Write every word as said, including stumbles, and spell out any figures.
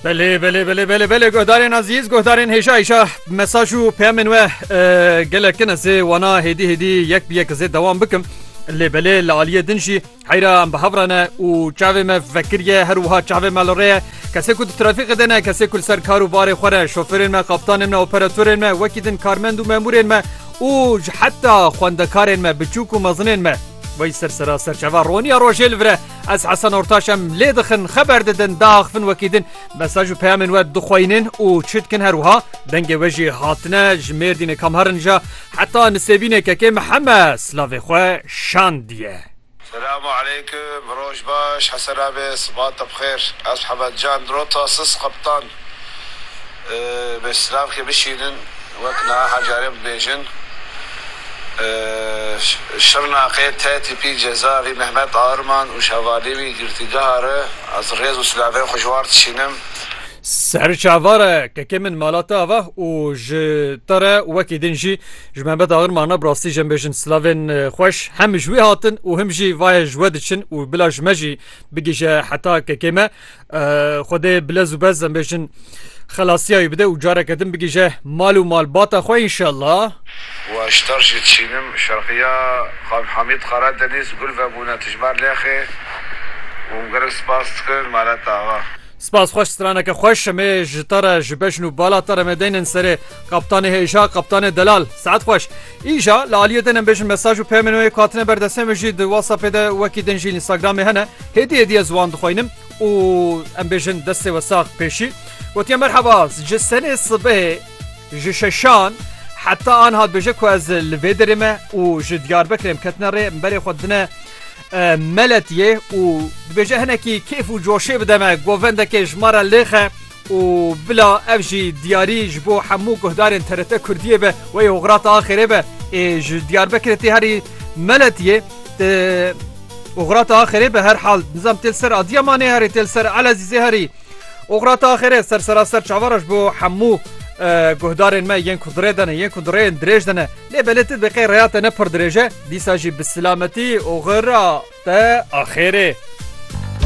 بله بله بله بله بله گهدارین عزیز گهدارین هیشا هیشا مساج و پیامن و گلکن از وانا هدی هدی یک بیک از دوام بکم لی بله لالیه دنشی حیرا بهفرانه و چاوه ما فکریه هر وها چاوه مالوره کسی کل ترافیق دنه کسی کل سر کارو بار خوره شوفرین ما قبطان ما اپراتورین ما وکیدن کارمند و مامورین ما و حتی خواندکارین ما بچوک و مزنین ما وی سرسرا سرچوا رونی روشل وره از حسن ارتاشم لیدخن خبر ددن داخفن وکیدن مساج و پیامن و دخوینن و چتکن هروها دنگ وجه هاتنه جمیردین کم هرنجا حتی نسبینه که که محمد سلاوی خواه شاندیه. السلام عليكم روج باش حسن ابي صباط بخير اصحاب جان دروتا سس قبطان أه بسلام كي بشيدن وكنا حجارب بيجن أه شرناقي تاتي بي جزاري محمد ارمان وشواليبي قرتيقاره از ريز وسلافين خوشوار تشينم سرچاواره که که من مالاتا و و ج تره وکی دنجی جمعه داغر مانا براستی جنبشن سلاوین خوش هم جوی هاتن و هم جی وای جودشن و بلا جمجی بگیشه حتی که که ما خوده بلا زوبز جنبشن خلاصیایی بده و جاره کدن بگیشه مال و مال باتا خواه انشالله و اشترجی تشینم شرقیه خام حمید خراد دنیز گل و بونا تجمار لیخی و مگرک سپاس تکن مالتا آقا سپاس خوش سترانه که خوش شمی جتره جبشن و بالا تره مدینن سره قبطان هیشا قبطان دلال ساعت خوش ایجا لالیه دنم بشن مساج و پیمنوی کاتنه بردسته مجید واتساپ ده وکی دنجی اینستاگرام هنه هدی هدی زوان دخوینم و ام بشن دسته و ساق پیشی گوتیم مرحبا جسنه صبح جششان حتی آن هاد بجه که از الویدرمه و جدیار بکرم کتنه ری مبری خودنه ملتیه و بجه هنکی کیف و جوشه بدمه گوونده که جماره لیخه و بلا افجی دیاری جبو حمو گهدارین ترته کردیه به و اغرات آخره به دیار بکرتی هری ملتیه اغرات آخره به هر حال نظام تل سر آدیامانه هری تل سر علازیزه هری اغرات آخره سر سراسر چاورش بو حمو گهدارین ما ین کدره دنه ین کدره دریج دنه لی بلتید بخیر ریات نه پر دریجه دیساجی بسلامتی اغرات آخره